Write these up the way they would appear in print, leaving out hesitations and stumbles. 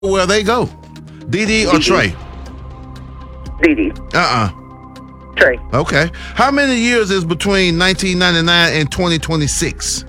Where they go? Dee or Dee. Trey? Dee. Trey. Okay. How many years is between 1999 and 2026?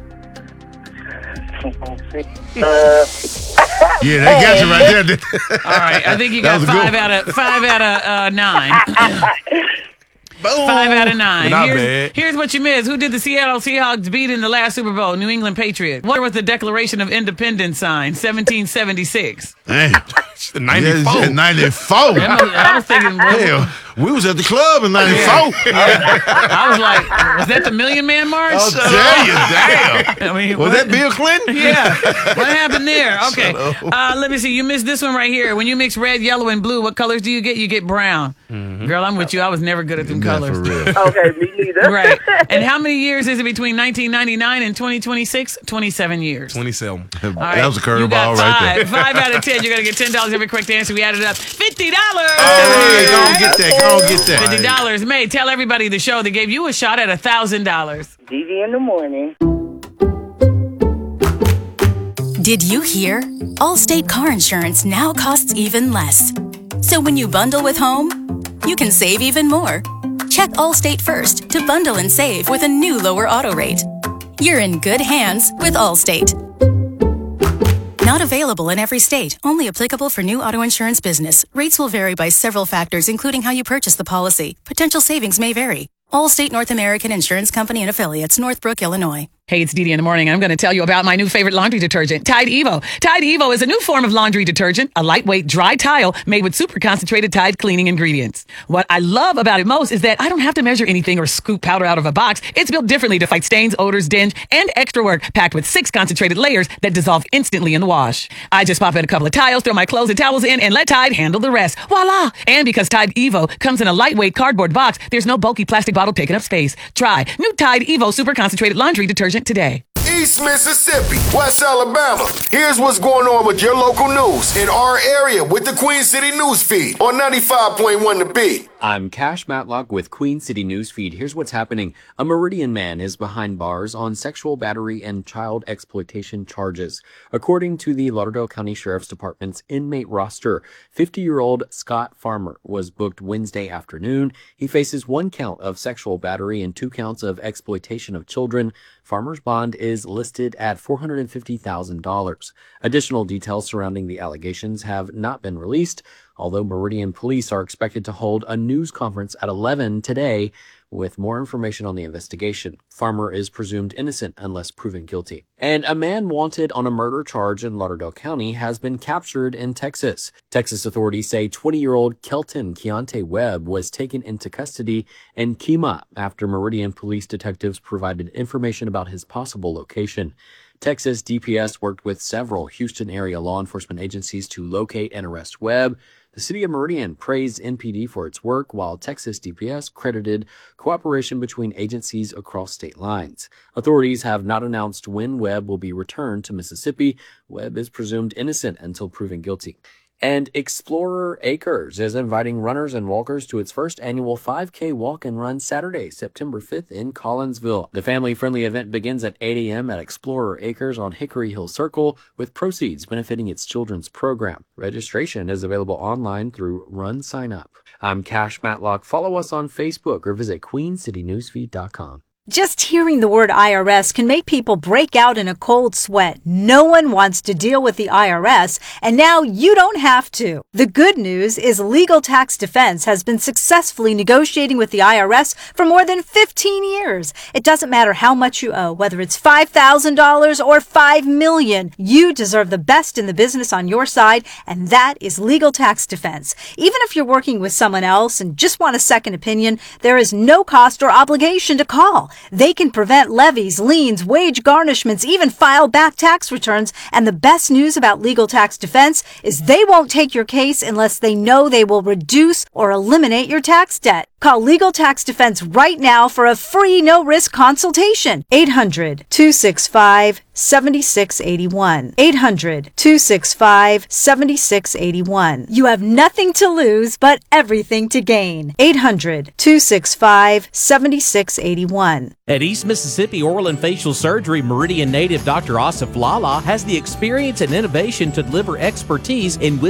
Yeah, that got you right there. All right, I think you got five out of 9. Boom. 5 out of 9. Not bad. Here's what you missed. Who did the Seattle Seahawks beat in the last Super Bowl? New England Patriots. What was the Declaration of Independence signed? 1776. Dang. 94. Yeah, 94. I was thinking, Hell, we was at the club in 94. I was like, was that the Million Man March? I'll tell you, damn. I mean, Was that Bill Clinton? Yeah. What happened there? Okay. Let me see. You missed this one right here. When you mix red, yellow, and blue, what colors do you get? You get brown. Mm-hmm. Girl, I'm with you. I was never good at them colors. For real. Okay, me neither. Right. And how many years is it between 1999 and 2026? 27 years. 27. That was a You got curveball right there. 5 out of 10. You're going to get $10 every correct answer. We added up $50. Hey, go on, get that. Go on, get that. $50. May, tell everybody the show that gave you a shot at $1,000. Dee in the morning. Did you hear? Allstate car insurance now costs even less. So when you bundle with home, you can save even more. Check Allstate first to bundle and save with a new lower auto rate. You're in good hands with Allstate. Not available in every state. Only applicable for new auto insurance business. Rates will vary by several factors, including how you purchase the policy. Potential savings may vary. Allstate North American Insurance Company and Affiliates, Northbrook, Illinois. Hey, it's Dee in the morning. I'm going to tell you about my new favorite laundry detergent, Tide Evo. Tide Evo is a new form of laundry detergent, a lightweight, dry tile made with super concentrated Tide cleaning ingredients. What I love about it most is that I don't have to measure anything or scoop powder out of a box. It's built differently to fight stains, odors, dinge, and extra work, packed with 6 concentrated layers that dissolve instantly in the wash. I just pop in a couple of tiles, throw my clothes and towels in, and let Tide handle the rest. Voila! And because Tide Evo comes in a lightweight cardboard box, there's no bulky plastic bottle taking up space. Try new Tide Evo super concentrated laundry detergent today. East Mississippi, West Alabama. Here's what's going on with your local news in our area with the Queen City News Feed on 95.1 The Beat. I'm Cash Matlock with Queen City Newsfeed. Here's what's happening. A Meridian man is behind bars on sexual battery and child exploitation charges. According to the Lauderdale County Sheriff's Department's inmate roster, 50-year-old Scott Farmer was booked Wednesday afternoon. He faces 1 count of sexual battery and 2 counts of exploitation of children. Farmer's bond is listed at $450,000. Additional details surrounding the allegations have not been released, although Meridian police are expected to hold a news conference at 11 today with more information on the investigation. Farmer is presumed innocent unless proven guilty. And a man wanted on a murder charge in Lauderdale County has been captured in Texas. Texas authorities say 20-year-old Kelton Keontae Webb was taken into custody in Kemah after Meridian police detectives provided information about his possible location. Texas DPS worked with several Houston area law enforcement agencies to locate and arrest Webb. The city of Meridian praised NPD for its work, while Texas DPS credited cooperation between agencies across state lines. Authorities have not announced when Webb will be returned to Mississippi. Webb is presumed innocent until proven guilty. And Explorer Acres is inviting runners and walkers to its first annual 5K walk and run Saturday, September 5th in Collinsville. The family-friendly event begins at 8 a.m. at Explorer Acres on Hickory Hill Circle, with proceeds benefiting its children's program. Registration is available online through Run Sign Up. I'm Cash Matlock. Follow us on Facebook or visit queencitynewsfeed.com. Just hearing the word IRS can make people break out in a cold sweat. No one wants to deal with the IRS, and now you don't have to. The good news is Legal Tax Defense has been successfully negotiating with the IRS for more than 15 years. It doesn't matter how much you owe, whether it's $5,000 or $5 million. You deserve the best in the business on your side, and that is Legal Tax Defense. Even if you're working with someone else and just want a second opinion, there is no cost or obligation to call. They can prevent levies, liens, wage garnishments, even file back tax returns. And the best news about Legal Tax Defense is they won't take your case unless they know they will reduce or eliminate your tax debt. Call Legal Tax Defense right now for a free no-risk consultation. 800-265 800-265-7681. 800-265-7681. You have nothing to lose, but everything to gain. 800-265-7681. At East Mississippi Oral and Facial Surgery, Meridian native Dr. Asif Lala has the experience and innovation to deliver expertise in